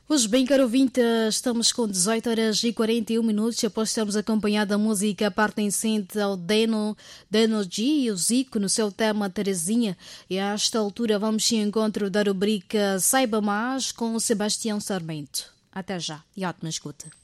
Pois bem, caro ouvinte, estamos com 18 horas e 41 minutos, após termos acompanhado a música pertencente ao Deno G e o Zico no seu tema Terezinha. E a esta altura vamos ao encontro da rubrica Saiba Mais com o Sebastião Sarmento. Até já e ótima escuta.